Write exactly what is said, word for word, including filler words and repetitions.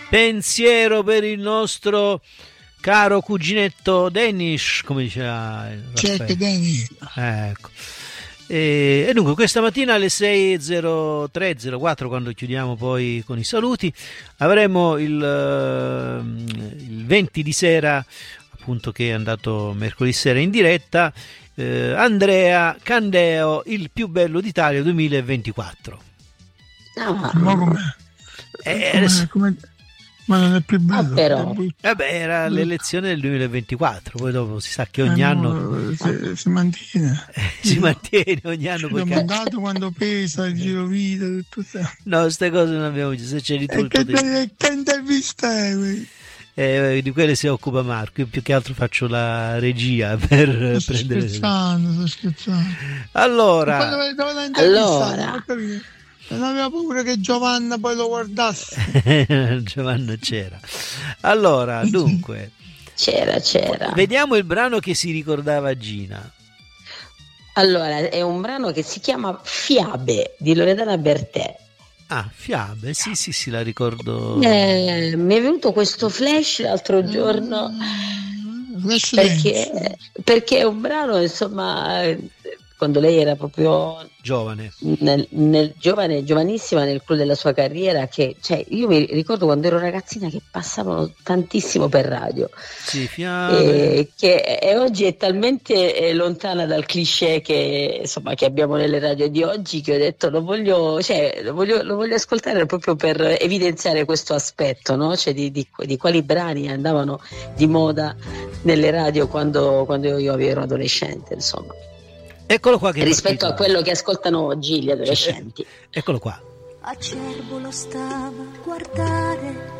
pensiero per il nostro caro cuginetto Danish, come diceva certo, Danish. Ecco. E, e dunque questa mattina alle sei e zero tre zero quattro, quando chiudiamo poi con i saluti, avremo il, il venti di sera, appunto, che è andato mercoledì sera in diretta, eh, Andrea Candeo, il più bello d'Italia duemilaventiquattro. Ah, ma com'è? Eh, come, come, ma non è più bello, ah, però. Vabbè, era l'elezione del duemilaventiquatro, poi dopo si sa che ogni eh, anno no, si, si mantiene eh, si mantiene ogni anno. Poi mandato quando pesa il giro vita, tutto no, queste cose non abbiamo visto. Se c'è di tutto, che, che, che intervista è? Eh, di quelle si occupa Marco, io più che altro faccio la regia per sto prendere. Scherzando, sto scherzando. Allora, dove, dove allora. Non aveva paura che Giovanna poi lo guardasse. Giovanna c'era. Allora, dunque, c'era, c'era. Vediamo il brano che si ricordava Gina. Allora, è un brano che si chiama Fiabe di Loredana Bertè. Ah, Fiabe, sì, sì, sì, la ricordo. Eh, mi è venuto questo flash l'altro giorno flash perché, perché è un brano, insomma, quando lei era proprio giovane, nel, nel giovane, giovanissima nel clou della sua carriera, che cioè io mi ricordo quando ero ragazzina che passavano tantissimo per radio, sì, Fiabe. E, che e oggi è talmente lontana dal cliché che insomma che abbiamo nelle radio di oggi, che ho detto lo voglio, cioè, lo voglio, lo voglio ascoltare proprio per evidenziare questo aspetto, no? Cioè di, di, di quali brani andavano di moda nelle radio quando, quando io ero adolescente, insomma. Eccolo qua che rispetto a quello che ascoltano oggi gli adolescenti. Eccolo qua. Acerbo lo stava a guardare